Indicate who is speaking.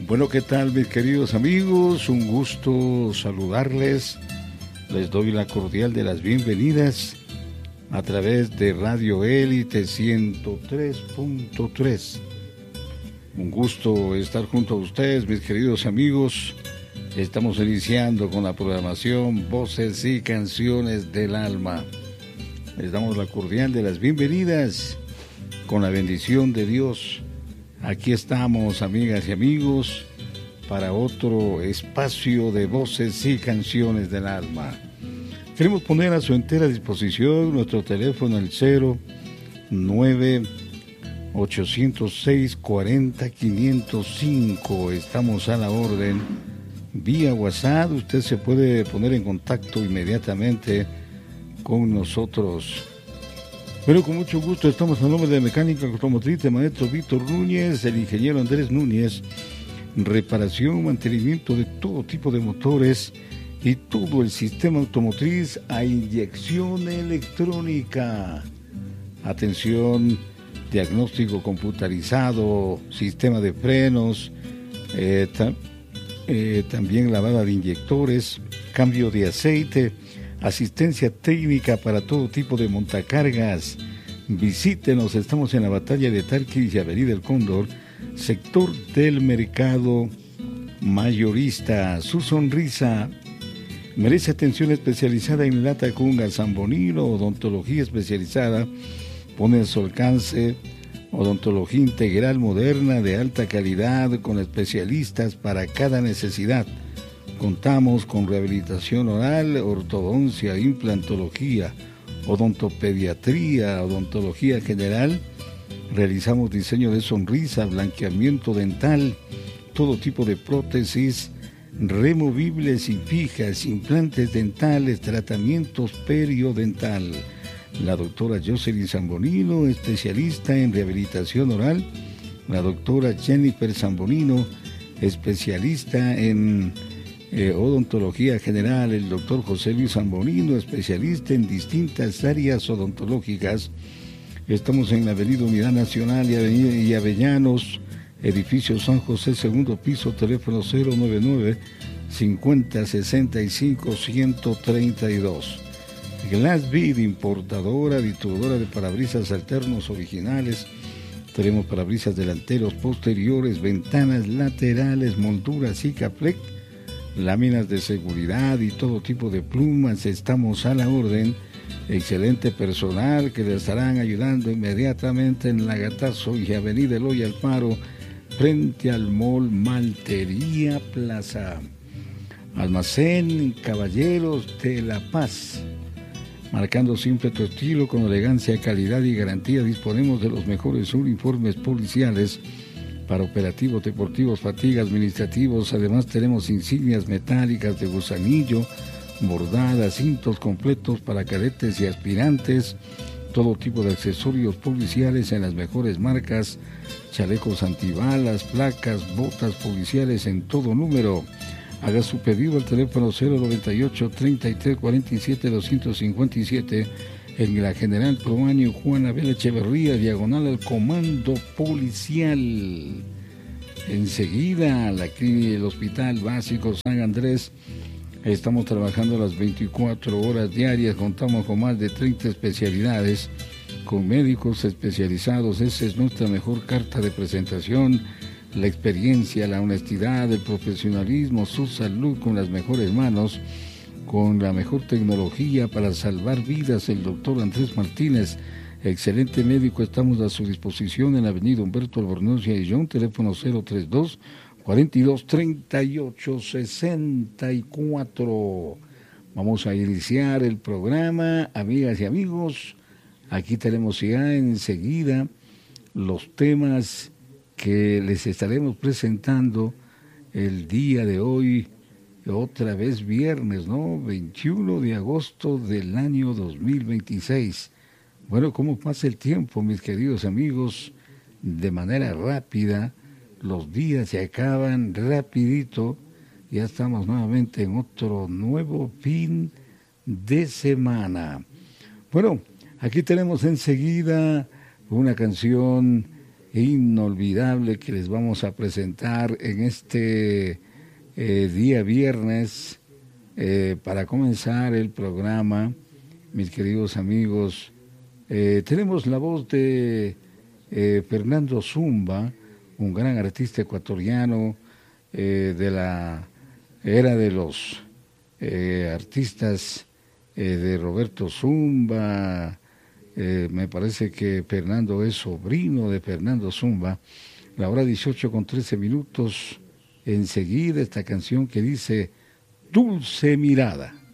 Speaker 1: Bueno, ¿qué tal mis queridos amigos? Un gusto saludarles. Les doy la cordial de las bienvenidas a través de Radio Élite 103.3. Un gusto estar junto a ustedes, mis queridos amigos. Estamos iniciando con la programación Voces y Canciones del Alma. Les damos la cordial de las bienvenidas con la bendición de Dios. Aquí estamos, amigas y amigos, para otro espacio de Voces y Canciones del Alma. Queremos poner a su entera disposición nuestro teléfono, el 09-806-40-505. Estamos a la orden. Vía WhatsApp, usted se puede poner en contacto inmediatamente con nosotros. Pero con mucho gusto estamos a nombre de Mecánica Automotriz de maestro Víctor Núñez, el ingeniero Andrés Núñez, reparación, mantenimiento de todo tipo de motores y todo el sistema automotriz a inyección electrónica. Atención, diagnóstico computarizado, sistema de frenos, también lavada de inyectores, cambio de aceite, asistencia técnica para todo tipo de montacargas. Visítenos, estamos en la Batalla de Tarquis y Avenida El Cóndor, sector del mercado mayorista. Su sonrisa merece atención especializada en Latacunga, San Bonino, odontología especializada. Pone a su alcance odontología integral moderna de alta calidad con especialistas para cada necesidad. Contamos con rehabilitación oral, ortodoncia, implantología, odontopediatría, odontología general. Realizamos diseño de sonrisa, blanqueamiento dental, todo tipo de prótesis removibles y fijas, implantes dentales, tratamientos periodontal. La doctora Jocelyn Zambonino, especialista en rehabilitación oral. La doctora Jennifer Zambonino, especialista en odontología general. El doctor José Luis Zambonino, especialista en distintas áreas odontológicas. Estamos en la Avenida Unidad Nacional y Avellanos, edificio San José, segundo piso, teléfono 099-5065-132. Glassbead, importadora, distribuidora de parabrisas alternos originales. Tenemos parabrisas delanteros, posteriores, ventanas laterales, molduras Sikaflex, láminas de seguridad y todo tipo de plumas. Estamos a la orden. Excelente personal que le estarán ayudando inmediatamente en Lagatazo y Avenida Eloy Alfaro, frente al Mall Maltería Plaza. Almacén Caballeros de La Paz, marcando siempre tu estilo con elegancia, calidad y garantía. Disponemos de los mejores uniformes policiales para operativos deportivos, fatiga, administrativos. Además tenemos insignias metálicas de gusanillo, bordadas, cintos completos para cadetes y aspirantes, todo tipo de accesorios policiales en las mejores marcas, chalecos antibalas, placas, botas policiales en todo número. Haga su pedido al teléfono 098-3347-257 en la General Proaño Juan Abel Echeverría, diagonal al Comando Policial. Enseguida, el Hospital Básico San Andrés. Estamos trabajando las 24 horas diarias, contamos con más de 30 especialidades, con médicos especializados. Esa es nuestra mejor carta de presentación. La experiencia, la honestidad, el profesionalismo, su salud con las mejores manos, con la mejor tecnología para salvar vidas. El doctor Andrés Martínez, excelente médico, estamos a su disposición en la avenida Humberto Albornoz y Ayllón, teléfono 032-42-38-64. Vamos a iniciar el programa, amigas y amigos. Aquí tenemos ya enseguida los temas que les estaremos presentando el día de hoy, otra vez viernes, ¿no? 21 de agosto del año 2026. Bueno, ¿cómo pasa el tiempo, mis queridos amigos? De manera rápida, los días se acaban rapidito, ya estamos nuevamente en otro nuevo fin de semana. Bueno, aquí tenemos enseguida una canción inolvidable que les vamos a presentar en este día viernes para comenzar el programa, mis queridos amigos. Tenemos la voz de Fernando Zumba, un gran artista ecuatoriano de la era de los artistas de Roberto Zumba. Me parece que Fernando es sobrino de Fernando Zumba. La hora 18:13. Enseguida esta canción que dice Dulce Mirada.